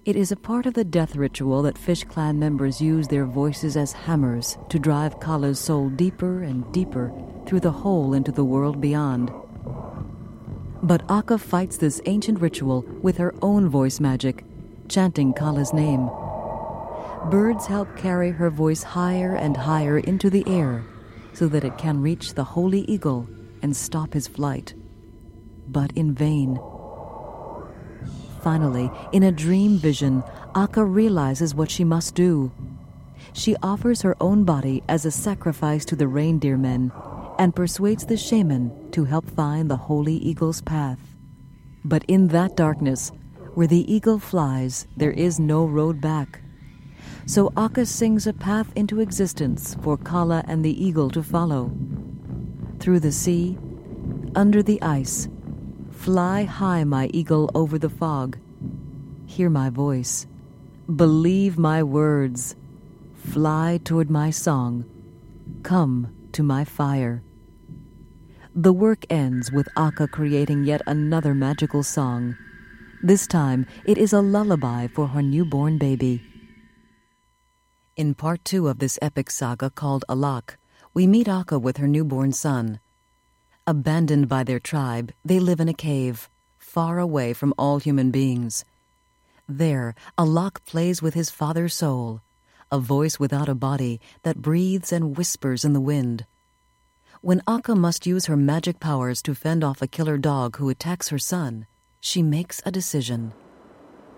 It is a part of the death ritual that Fish Clan members use their voices as hammers to drive Kala's soul deeper and deeper through the hole into the world beyond. But Akka fights this ancient ritual with her own voice magic, chanting Kala's name. Birds help carry her voice higher and higher into the air so that it can reach the holy eagle and stop his flight. But in vain. Finally, in a dream vision, Akka realizes what she must do. She offers her own body as a sacrifice to the reindeer men and persuades the shaman to help find the holy eagle's path. But in that darkness, where the eagle flies, there is no road back. So Akka sings a path into existence for Kala and the eagle to follow. Through the sea, under the ice, fly high, my eagle, over the fog. Hear my voice. Believe my words. Fly toward my song. Come to my fire. The work ends with Akka creating yet another magical song. This time, it is a lullaby for her newborn baby. In part 2 of this epic saga called Alak, we meet Akka with her newborn son. Abandoned by their tribe, they live in a cave, far away from all human beings. There, Alak plays with his father's soul, a voice without a body that breathes and whispers in the wind. When Akka must use her magic powers to fend off a killer dog who attacks her son, she makes a decision.